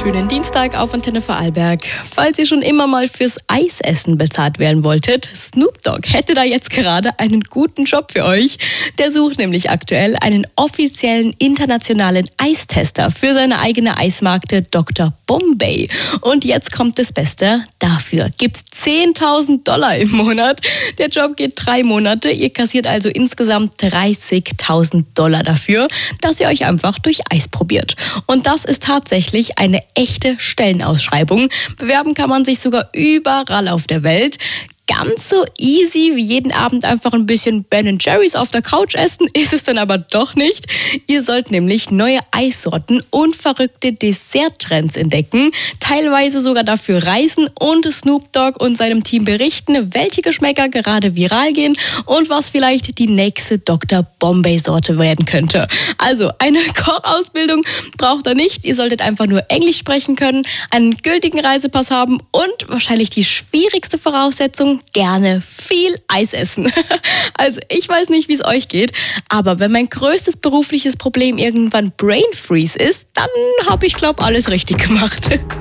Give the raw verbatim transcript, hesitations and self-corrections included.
wunderschönen Dienstag auf Antenne Vorarlberg. Falls ihr schon immer mal fürs Eisessen bezahlt werden wolltet, Snoop Dogg hätte da jetzt gerade einen guten Job für euch. Der sucht nämlich aktuell einen offiziellen internationalen Eistester für seine eigene Eismarke Doktor Bombay. Und jetzt kommt das Beste. Dafür gibt's zehntausend Dollar im Monat. Der Job geht drei Monate. Ihr kassiert also insgesamt dreißigtausend Dollar dafür, dass ihr euch einfach durch Eis probiert. Und das ist tatsächlich eine echte Stellenausschreibung. Bewerben kann man sich sogar überall auf der Welt. Ganz so easy wie jeden Abend einfach ein bisschen Ben Jerry's auf der Couch essen, ist es dann aber doch nicht. Ihr sollt nämlich neue Eissorten und verrückte Desserttrends entdecken, teilweise sogar dafür reisen und Snoop Dogg und seinem Team berichten, welche Geschmäcker gerade viral gehen und was vielleicht die nächste Doktor Bombay Sorte werden könnte. Also eine Kochausbildung braucht ihr nicht. Ihr solltet einfach nur Englisch sprechen können, einen gültigen Reisepass haben und wahrscheinlich die schwierigste Voraussetzung, gerne viel Eis essen. Also ich weiß nicht, wie es euch geht, aber wenn mein größtes berufliches Problem irgendwann Brain Freeze ist, dann habe ich, glaube ich, alles richtig gemacht.